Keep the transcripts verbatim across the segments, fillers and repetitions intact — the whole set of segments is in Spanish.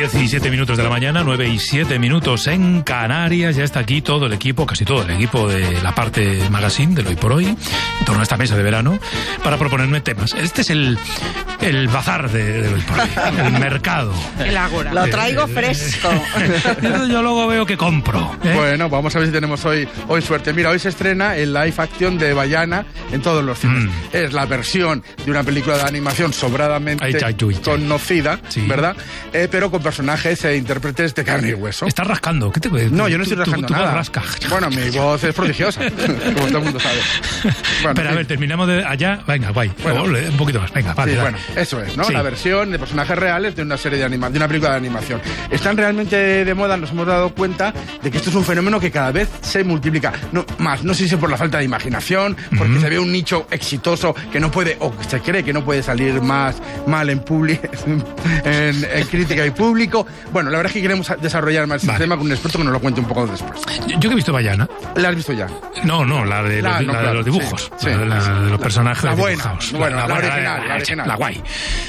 diecisiete minutos de la mañana, nueve y siete minutos en Canarias. Ya está aquí todo el equipo, casi todo el equipo de la parte magazine del Hoy por Hoy, en torno a esta mesa de verano, para proponerme temas. Este es el, el bazar de, de Hoy por Hoy, el mercado. El ágora. Lo traigo fresco. Yo luego veo que compro, ¿eh? Bueno, vamos a ver si tenemos hoy, hoy suerte. Mira, hoy se estrena el live action de Bayana en todos los cines. Mm. Es la versión de una película de animación sobradamente ay, ay, ay, conocida, sí. ¿verdad? Eh, pero con personajes e intérpretes de carne y hueso. ¿Estás rascando? ¿Qué te No, yo no estoy rascando tú, tú nada. Rasca. Bueno, mi voz es prodigiosa, como todo el mundo sabe. Bueno, pero a ver, terminamos de allá. Venga, guay. Bueno, un poquito más. Venga, vale. Sí, bueno, eso es, ¿no? Sí. La versión de personajes reales de una serie de anima de una película de animación. Están realmente de moda, nos hemos dado cuenta de que esto es un fenómeno que cada vez se multiplica. No, más, no sé si es por la falta de imaginación, porque uh-huh. se ve un nicho exitoso que no puede, o se cree que no puede salir más mal en público, en, en crítica y público. Bueno, la verdad es que queremos desarrollar más vale. el tema con un experto que nos lo cuente un poco después. Yo, yo que he visto Bayana. ¿La has visto ya? No, no, la de, la, los, no, la claro, de los dibujos. Sí, la, sí, la, sí, de los la, personajes la buena, dibujados. Bueno, la, la, la, original, la, la original. La guay.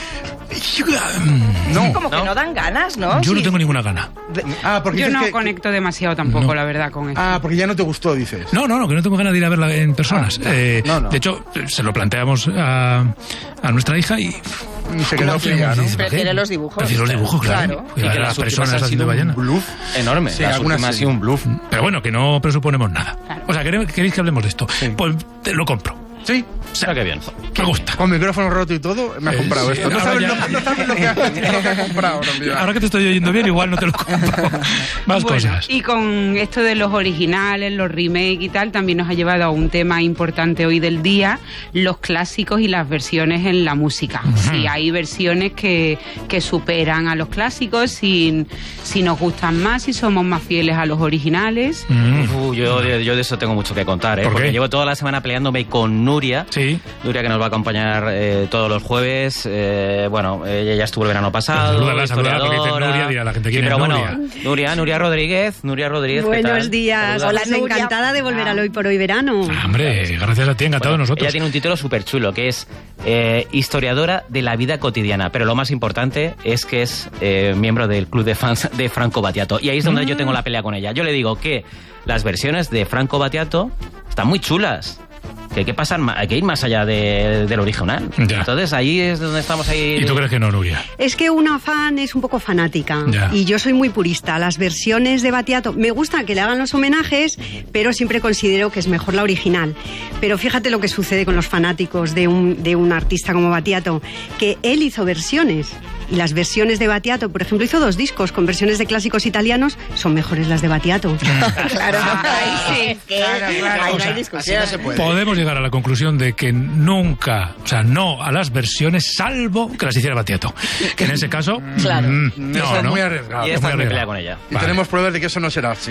No, como que no, no dan ganas, ¿no? Yo sí. no tengo ninguna gana. De, ah, porque yo no que, conecto demasiado tampoco, no. la verdad, con esto. Ah, porque ya no te gustó, dices. No, no, no, que no tengo ganas de ir a verla en personas. Ah, no, eh, no, no. De hecho, se lo planteamos a, a nuestra hija y... Y se quedó fría, ¿no? Prefiere los dibujos. Prefiere los dibujos, claro. claro. Y que las personas han sido un bluff enorme. Sí, las últimas ha sido un bluff. Pero bueno, que no presuponemos nada. Claro. O sea, ¿queréis que hablemos de esto? Sí. Pues te lo compro. Sí, o sea, que bien. Me gusta. Con micrófono roto y todo, me has comprado eh, esto. Sí, no, sabes ya... lo, no sabes lo que has, lo que has comprado, no, ahora que te estoy oyendo bien, igual no te lo compro. Más bueno, cosas. Y con esto de los originales, los remakes y tal, también nos ha llevado a un tema importante hoy del día, los clásicos y las versiones en la música. Uh-huh. Si hay versiones que, que superan a los clásicos, si, si nos gustan más, si somos más fieles a los originales. Uh-huh. Uh, yo, yo de eso tengo mucho que contar, ¿eh? ¿Por porque qué? Llevo toda la semana peleándome con Nuria. Sí. Nuria, que nos va a acompañar eh, todos los jueves. Eh, bueno, ella ya estuvo el verano pasado. Saludala, saludala, porque dice Nuria, dirá la gente quién sí, es pero Nuria. Bueno, Nuria, Nuria Rodríguez, Nuria Rodríguez. Buenos días. Hola, encantada de volver al Hoy por Hoy verano. Ah, hombre, gracias a ti, encantado bueno, de nosotros. Ella tiene un título súper chulo, que es eh, historiadora de la vida cotidiana, pero lo más importante es que es eh, miembro del club de fans de Franco Battiato. Y ahí es donde mm. yo tengo la pelea con ella. Yo le digo que las versiones de Franco Battiato están muy chulas. Que hay que pasar, hay que ir más allá de, del original. Ya. Entonces ahí es donde estamos ahí. ¿Y tú crees que no, Nuria? Es que una fan es un poco fanática. Ya. Y yo soy muy purista. Las versiones de Battiato me gusta que le hagan los homenajes, pero siempre considero que es mejor la original. Pero fíjate lo que sucede con los fanáticos de un, de un artista como Battiato, que él hizo versiones. Y las versiones de Battiato, por ejemplo, hizo dos discos con versiones de clásicos italianos, son mejores las de Battiato. Claro, ahí sí. Es que claro, claro. Ahí O no sea, hay discusión. no se puede. Podemos llegar a la conclusión de que nunca, o sea, no a las versiones, salvo que las hiciera Battiato. Que en ese caso, claro. Mm, no, no, es ¿no? muy arriesgado. Y es esta muy es mi pelea con ella. Y vale. tenemos pruebas de que eso no será así.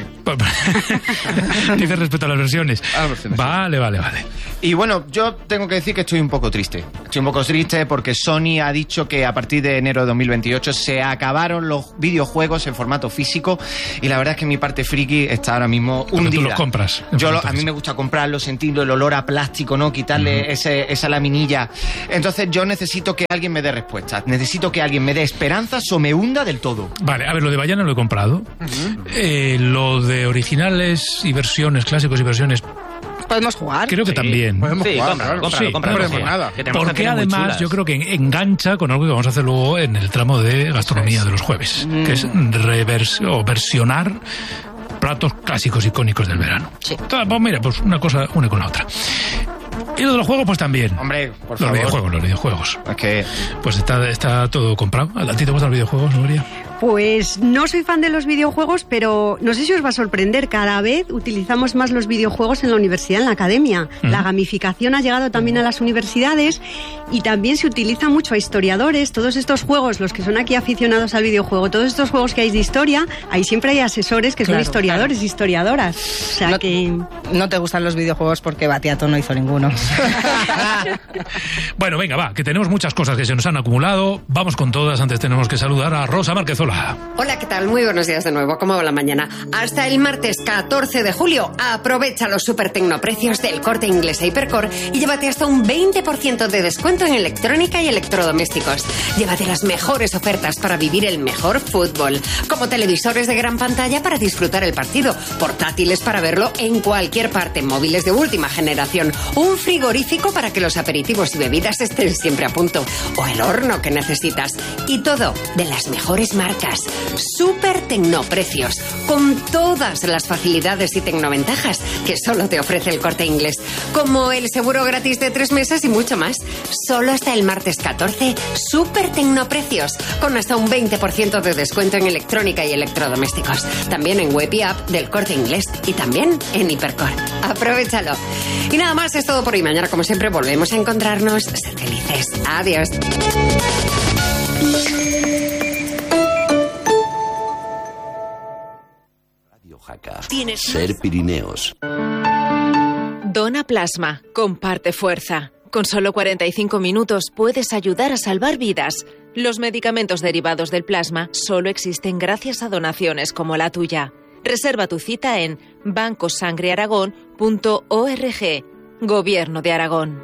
Dices respecto a las versiones. A las versiones. Vale, vale, vale. Y bueno, yo tengo que decir que estoy un poco triste. Estoy un poco triste porque Sony ha dicho que a partir de enero de dos mil veintiocho se acabaron los videojuegos en formato físico y la verdad es que mi parte friki está ahora mismo hundida. Pero tú los compras. Yo lo, a mí me gusta comprarlo, sentirlo, el olor a plástico, ¿no? Quitarle uh-huh. ese, esa laminilla. Entonces yo necesito que alguien me dé respuestas. Necesito que alguien me dé esperanzas o me hunda del todo. Vale, a ver, lo de Bayana lo he comprado. Uh-huh. Eh, lo de originales y versiones, clásicos y versiones... Podemos jugar. Creo que sí. también. Podemos sí, jugar, cómpralo, claro. cómpralo, Sí, cómpralo, no cómpralo. nada. Que porque además yo creo que engancha con algo que vamos a hacer luego en el tramo de gastronomía de los jueves, mm. que es revers o versionar platos clásicos icónicos del verano. Sí. Entonces, pues mira, pues una cosa une con la otra. Y lo de los juegos, pues también. Hombre, por los favor. videojuegos, los videojuegos. Es que... Pues está, está todo comprado. ¿A ti te gustan los videojuegos, Nuria? Pues no soy fan de los videojuegos, pero no sé si os va a sorprender. Cada vez utilizamos más los videojuegos en la universidad, en la academia. Mm. La gamificación ha llegado también a las universidades y también se utiliza mucho a historiadores. Todos estos juegos, los que son aquí aficionados al videojuego, todos estos juegos que hay de historia, ahí siempre hay asesores que claro, son historiadores, claro. historiadoras. O sea no, que... No te gustan los videojuegos porque Battiato no hizo ninguno. Bueno, venga, va, que tenemos muchas cosas que se nos han acumulado. Vamos con todas. Antes tenemos que saludar a Rosa Márquez-Ola. Hola, ¿qué tal? Muy buenos días de nuevo. ¿Cómo va la mañana? Hasta el martes catorce de julio, aprovecha los super tecnoprecios del Corte Inglés e Hipercor y llévate hasta un veinte por ciento de descuento en electrónica y electrodomésticos. Llévate las mejores ofertas para vivir el mejor fútbol, como televisores de gran pantalla para disfrutar el partido, portátiles para verlo en cualquier parte, móviles de última generación, un frigorífico para que los aperitivos y bebidas estén siempre a punto, o el horno que necesitas. Y todo de las mejores marcas. Super tecnoprecios, con todas las facilidades y tecnoventajas que solo te ofrece el Corte Inglés, como el seguro gratis de tres meses y mucho más. Solo hasta el martes catorce, super tecnoprecios, con hasta un veinte por ciento de descuento en electrónica y electrodomésticos. También en web y app del Corte Inglés y también en Hipercor. Aprovechalo. Y nada más, es todo por hoy. Mañana, como siempre, volvemos a encontrarnos. Sed felices. Adiós. Radio Jaca. Ser Pirineos. Dona plasma. Comparte fuerza. Con solo cuarenta y cinco minutos puedes ayudar a salvar vidas. Los medicamentos derivados del plasma solo existen gracias a donaciones como la tuya. Reserva tu cita en banco sangre aragón punto org. Gobierno de Aragón.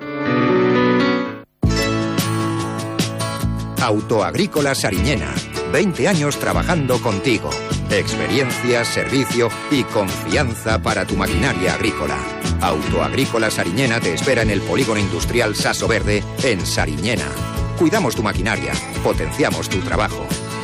Autoagrícola Sariñena. veinte años trabajando contigo. Experiencia, servicio y confianza para tu maquinaria agrícola. Autoagrícola Sariñena te espera en el Polígono Industrial Saso Verde, en Sariñena. Cuidamos tu maquinaria, potenciamos tu trabajo.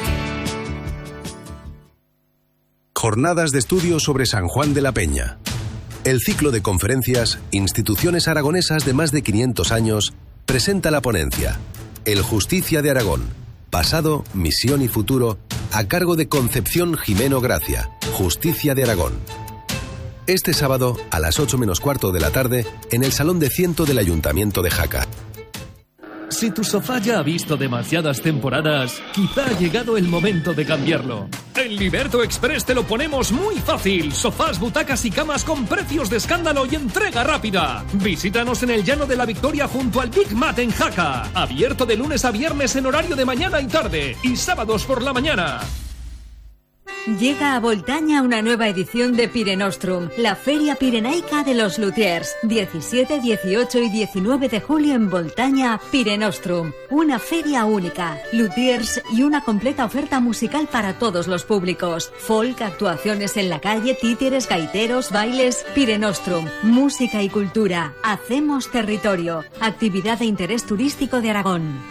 Jornadas de estudio sobre San Juan de la Peña. El ciclo de conferencias Instituciones Aragonesas de más de quinientos años presenta la ponencia El Justicia de Aragón. Pasado, misión y futuro, a cargo de Concepción Jimeno Gracia, Justicia de Aragón. Este sábado, a las ocho menos cuarto de la tarde, en el Salón de Ciento del Ayuntamiento de Jaca. Si tu sofá ya ha visto demasiadas temporadas, quizá ha llegado el momento de cambiarlo. En Liberto Express te lo ponemos muy fácil. Sofás, butacas y camas con precios de escándalo y entrega rápida. Visítanos en el Llano de la Victoria junto al Big Mat en Jaca. Abierto de lunes a viernes en horario de mañana y tarde y sábados por la mañana. Llega a Voltaña una nueva edición de Pirenostrum, la feria pirenaica de los luthiers. diecisiete, dieciocho y diecinueve de julio en Voltaña, Pirenostrum. Una feria única, luthiers y una completa oferta musical para todos los públicos. Folk, actuaciones en la calle, títeres, gaiteros, bailes. Pirenostrum, música y cultura. Hacemos territorio. Actividad de interés turístico de Aragón.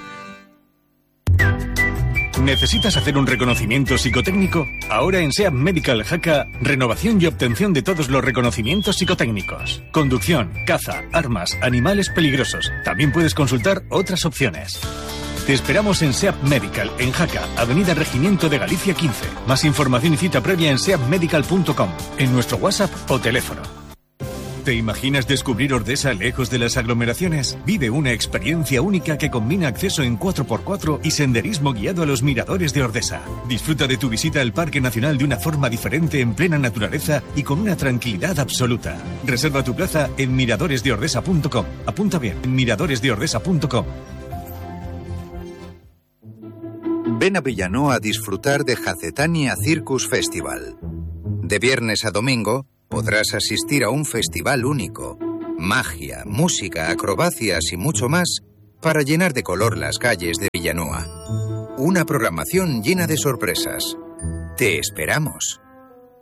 ¿Necesitas hacer un reconocimiento psicotécnico? Ahora en SEAT Medical Jaca, renovación y obtención de todos los reconocimientos psicotécnicos. Conducción, caza, armas, animales peligrosos. También puedes consultar otras opciones. Te esperamos en SEAT Medical, en Jaca, Avenida Regimiento de Galicia quince. Más información y cita previa en seat medical punto com, en nuestro WhatsApp o teléfono. ¿Te imaginas descubrir Ordesa lejos de las aglomeraciones? Vive una experiencia única que combina acceso en cuatro por cuatro y senderismo guiado a los miradores de Ordesa. Disfruta de tu visita al Parque Nacional de una forma diferente, en plena naturaleza y con una tranquilidad absoluta. Reserva tu plaza en miradores de ordesa punto com. Apunta bien, en miradores de ordesa punto com. Ven a Villanueva a disfrutar de Jacetania Circus Festival. De viernes a domingo podrás asistir a un festival único. Magia, música, acrobacias y mucho más para llenar de color las calles de Villanueva. Una programación llena de sorpresas. Te esperamos.